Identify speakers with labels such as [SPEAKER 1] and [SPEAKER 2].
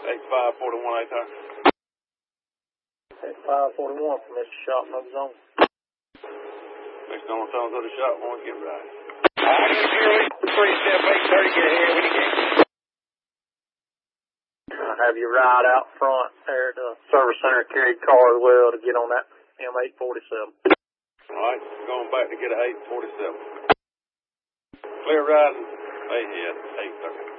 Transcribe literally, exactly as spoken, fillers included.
[SPEAKER 1] eight five four one, eight hundred.
[SPEAKER 2] eight five four one from Mister Shop, no zone.
[SPEAKER 1] Next on the phone, go to shop one, get right.
[SPEAKER 3] three seven eight thirty, get ahead when you can.
[SPEAKER 2] I have you ride out front there at the service center, carry car as well to get on that M eight forty-seven.
[SPEAKER 1] All right, going back to get a eight forty-seven. Clear riding ahead, eight thirty.